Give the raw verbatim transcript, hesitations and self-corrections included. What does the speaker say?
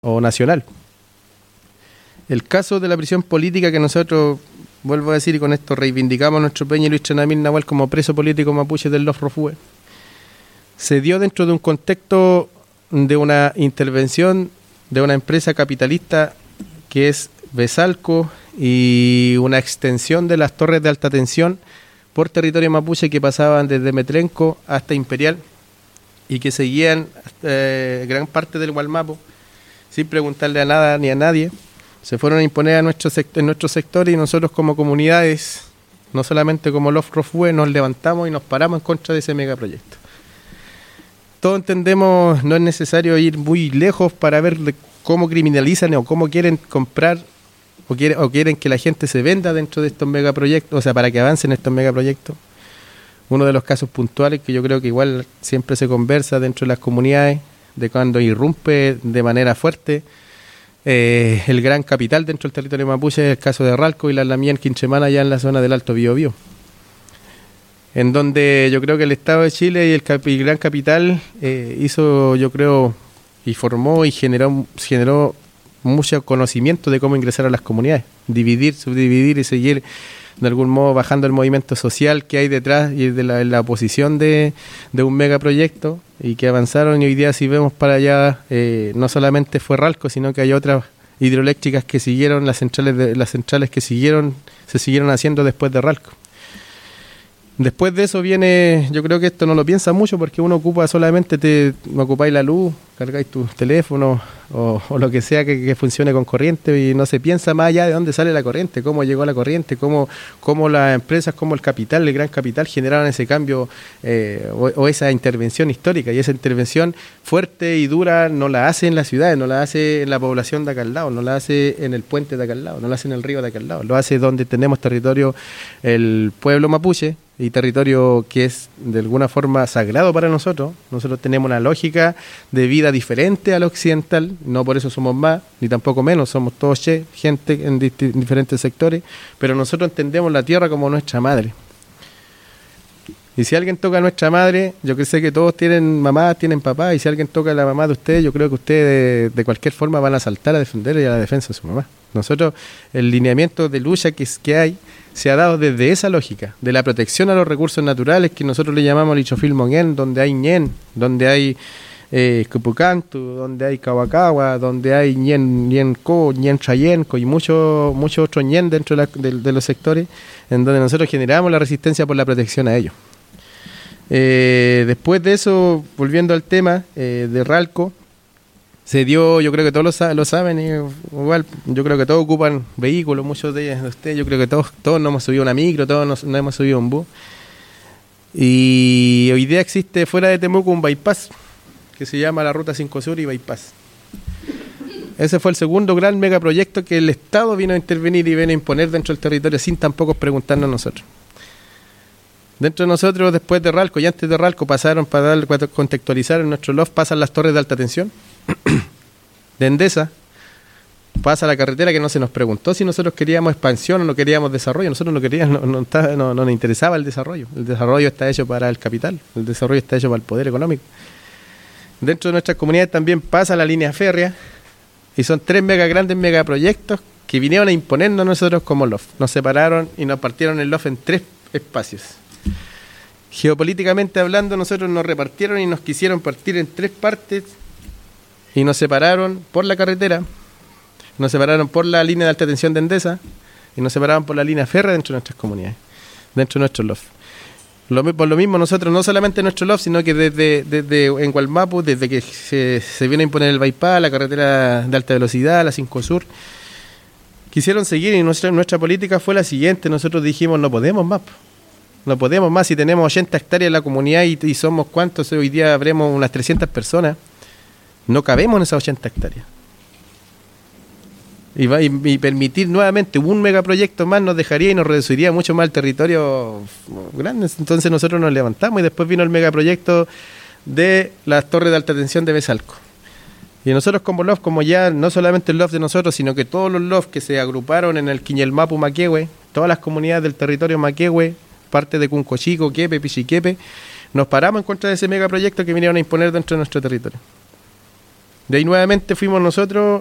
o nacional. El caso de la prisión política que nosotros, vuelvo a decir, y con esto reivindicamos a nuestro Peña Luis Chanamil Nahuel como preso político mapuche del Los Rofue, se dio dentro de un contexto de una intervención de una empresa capitalista que es Besalco y una extensión de las torres de alta tensión por territorio mapuche que pasaban desde Metrenco hasta Imperial y que seguían eh, gran parte del Gualmapu sin preguntarle a nada ni a nadie. Se fueron a imponer a nuestro sect- en nuestro sector y nosotros como comunidades, no solamente como Los Rofue, nos levantamos y nos paramos en contra de ese megaproyecto. Todos entendemos, no es necesario ir muy lejos para ver cómo criminalizan o cómo quieren comprar o, quiere, o quieren que la gente se venda dentro de estos megaproyectos, o sea, para que avancen estos megaproyectos. Uno de los casos puntuales que yo creo que igual siempre se conversa dentro de las comunidades, de cuando irrumpe de manera fuerte eh, el gran capital dentro del territorio mapuche, es el caso de Ralco y la Lamía en Quinchemana, allá en la zona del Alto Biobío, en donde yo creo que el Estado de Chile y el, cap- y el gran capital eh, hizo, yo creo, y formó y generó, generó mucho conocimiento de cómo ingresar a las comunidades, dividir, subdividir y seguir de algún modo bajando el movimiento social que hay detrás y de la, la oposición de, de un megaproyecto, y que avanzaron, y hoy día si vemos para allá eh, no solamente fue Ralco, sino que hay otras hidroeléctricas que siguieron, las centrales de, las centrales que siguieron se siguieron haciendo después de Ralco. Después de eso viene, yo creo que esto no lo piensa mucho porque uno ocupa solamente, te ocupáis la luz, cargáis tu teléfono o, o lo que sea que, que funcione con corriente, y no se piensa más allá de dónde sale la corriente, cómo llegó la corriente, cómo, cómo las empresas, cómo el capital, el gran capital generaron ese cambio eh, o, o esa intervención histórica. Y esa intervención fuerte y dura no la hace en las ciudades, no la hace en la población de acá al lado, no la hace en el puente de acá al lado, no la hace en el río de acá al lado, lo hace donde tenemos territorio, el pueblo mapuche, y territorio que es de alguna forma sagrado para nosotros. Nosotros tenemos una lógica de vida diferente a la occidental, no por eso somos más, ni tampoco menos, somos todos che, gente en di- diferentes sectores, pero nosotros entendemos la tierra como nuestra madre. Y si alguien toca a nuestra madre, yo que sé que todos tienen mamá, tienen papá, y si alguien toca a la mamá de ustedes, yo creo que ustedes de, de cualquier forma van a saltar a defender y a la defensa de su mamá. Nosotros, el lineamiento de lucha que, que hay, se ha dado desde esa lógica, de la protección a los recursos naturales, que nosotros le llamamos Lichofil Monguén, donde hay ñen, donde hay eh, Cupucantu, donde hay Cahuacagua, donde hay ñen, ñenco, ñen chayenco y muchos mucho otros ñen dentro de, la, de, de los sectores, en donde nosotros generamos la resistencia por la protección a ellos. Eh, después de eso, volviendo al tema eh, de Ralco, se dio, yo creo que todos lo, sa- lo saben, y igual yo creo que todos ocupan vehículos, muchos de, de ustedes, yo creo que todos todos nos hemos subido a una micro, todos nos, nos hemos subido a un bus, y hoy día existe fuera de Temuco un bypass que se llama la Ruta cinco Sur y Bypass. Ese fue el segundo gran megaproyecto que el Estado vino a intervenir y vino a imponer dentro del territorio sin tampoco preguntarnos a nosotros. Dentro de nosotros, después de Ralco y antes de Ralco, pasaron, para, dar, para contextualizar, en nuestro loft pasan las torres de alta tensión de Endesa, pasa la carretera que no se nos preguntó si nosotros queríamos expansión o no queríamos desarrollo. Nosotros no queríamos, no, no, está, no, no nos interesaba el desarrollo. El desarrollo está hecho para el capital, el desarrollo está hecho para el poder económico. Dentro de nuestras comunidades también pasa la línea férrea, y son tres mega grandes megaproyectos que vinieron a imponernos a nosotros como loft. Nos separaron y nos partieron el loft en tres espacios. Geopolíticamente hablando, nosotros nos repartieron y nos quisieron partir en tres partes, y nos separaron por la carretera, nos separaron por la línea de alta tensión de Endesa, y nos separaron por la línea férrea dentro de nuestras comunidades, dentro de nuestro loft. Lo, por lo mismo, nosotros no solamente en nuestro loft, sino que desde, desde en Gualmapu, desde que se, se vino a imponer el bypass, la carretera de alta velocidad, la cinco Sur, quisieron seguir, y nuestra, nuestra política fue la siguiente. Nosotros dijimos, no podemos más, no podemos más, si tenemos ochenta hectáreas en la comunidad y, y somos cuántos, hoy día habremos unas trescientas personas, no cabemos en esas ochenta hectáreas. Y, va, y, y permitir nuevamente un megaproyecto más nos dejaría y nos reduciría mucho más el territorio grande. Entonces nosotros nos levantamos, y después vino el megaproyecto de las torres de alta tensión de Besalco. Y nosotros como loft, como ya no solamente el loft de nosotros, sino que todos los lofts que se agruparon en el Quiñelmapu Maquehue, todas las comunidades del territorio Maquehue, parte de Cuncochico, Quepe, Pichiquepe, nos paramos en contra de ese megaproyecto que vinieron a imponer dentro de nuestro territorio. De ahí nuevamente fuimos nosotros